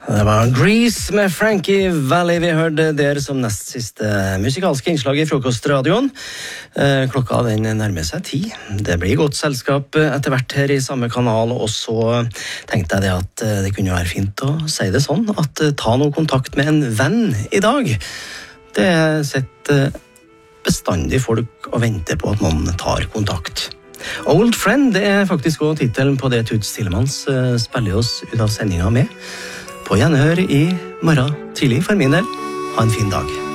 Det var Grease med Frankie Valli vi hørte der som nest siste musikalske innslag i frokostradioen. Klokka den nærmer seg 10. Det blir godt selskap etter hvert her i samme kanal, og så tenkte jeg det at det kunne være fint å si det sånn, at ta noe kontakt med en venn i dag. Det sitter bestandig folk og venter på at noen tar kontakt. Old Friend, det er faktisk også titelen på det Tuts Tillemans spiller oss ut av sendinga med. På gjenhør i morgen tidlig for min del. Ha en fin dag.